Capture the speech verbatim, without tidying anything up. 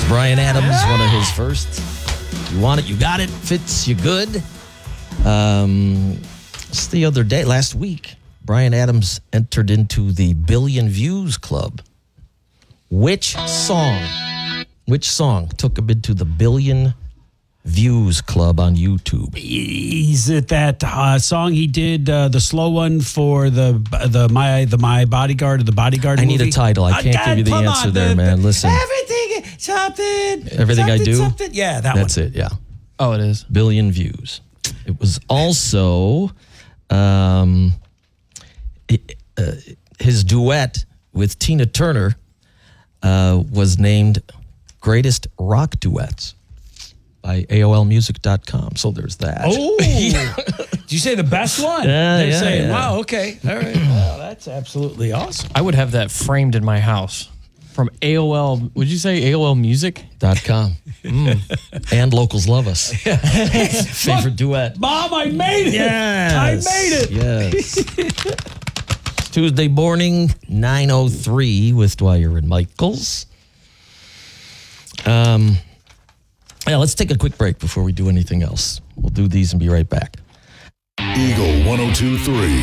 Bryan Adams, one of his first. You want it, you got it. Fits you good. Um, just the other day, last week, Bryan Adams entered into the Billion Views Club. Which song, which song took him into the Billion Views Club on YouTube? Is it that uh, song he did, uh, the slow one for the the my the my bodyguard or the bodyguard I movie? need a title. I can't Uh, give you the come answer on, there, the- man. the- Listen. Everything, something. Everything I something, do? Something. Yeah, that That's one. it, yeah. Oh, it is. Billion Views. It was also um, it, uh, his duet with Tina Turner uh, was named Greatest Rock Duets by A O L music dot com. So there's that. Oh, did you say the best one? Yeah, They're yeah, saying, yeah. wow, okay, all right, wow, that's absolutely awesome. I would have that framed in my house from A O L. Would you say A O L Music? Dot com. Mm. And Locals Love Us. Favorite duet. Mom, I made it. Yes. I made it. Yes. It's Tuesday morning, nine oh three with Dwyer and Michaels. Um, yeah, let's take a quick break before we do anything else. We'll do these and be right back. Eagle one oh two three.